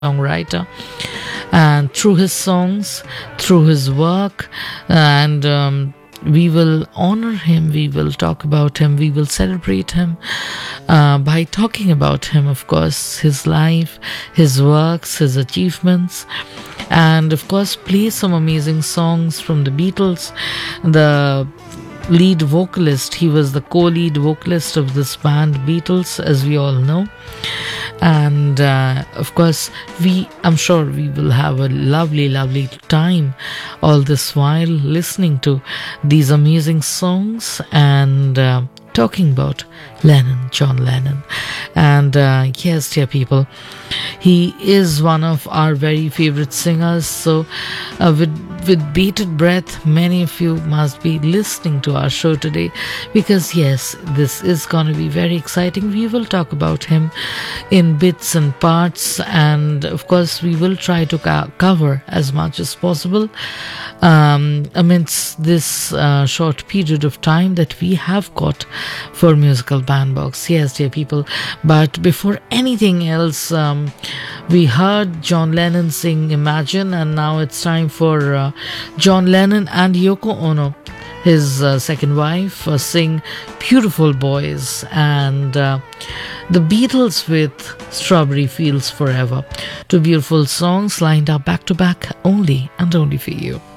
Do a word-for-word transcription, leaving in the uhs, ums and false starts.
songwriter, and through his songs, through his work, and um, we will honor him, we will talk about him, we will celebrate him uh, by talking about him, of course, his life, his works, his achievements, and of course, play some amazing songs from the Beatles. The lead vocalist, he was the co-lead vocalist of this band Beatles, as we all know. And uh, of course, we I'm sure we will have a lovely lovely time all this while listening to these amazing songs and uh, talking about Lennon, John Lennon. And uh, yes, dear people, he is one of our very favorite singers. So uh, with with bated breath, many of you must be listening to our show today, because yes, this is going to be very exciting. We will talk about him in bits and parts, and of course we will try to co- cover as much as possible um, amidst this uh, short period of time that we have got for Musical Bandbox. Yes, dear people, but before anything else, um, we heard John Lennon sing Imagine, and now it's time for uh, John Lennon and Yoko Ono, his uh, second wife, uh, sing Beautiful Boys, and uh, the Beatles with Strawberry Fields Forever. Two beautiful songs lined up back to back, only and only for you.